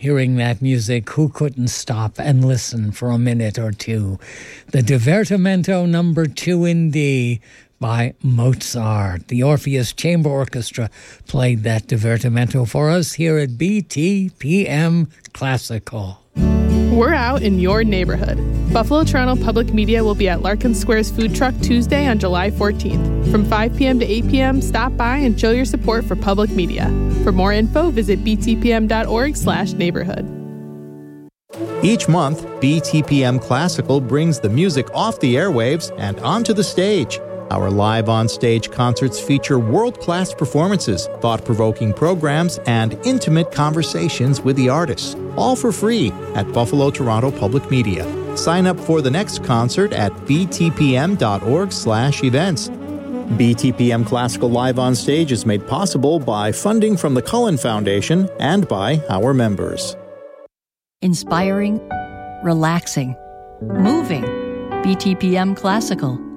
hearing that music, who couldn't stop and listen for a minute or two? The Divertimento number 2 in D by Mozart. The Orpheus Chamber Orchestra played that Divertimento for us here at BTPM Classical. We're out in your neighborhood. Buffalo Toronto Public Media will be at Larkin Square's food truck Tuesday on July 14th. From 5 p.m. to 8 p.m., stop by and show your support for public media. For more info, visit btpm.org/neighborhood. Each month, BTPM Classical brings the music off the airwaves and onto the stage. Our live on-stage concerts feature world-class performances, thought-provoking programs, and intimate conversations with the artists, all for free at Buffalo Toronto Public Media. Sign up for the next concert at btpm.org/events. BTPM Classical Live on Stage is made possible by funding from the Cullen Foundation and by our members. Inspiring, relaxing, moving. BTPM Classical.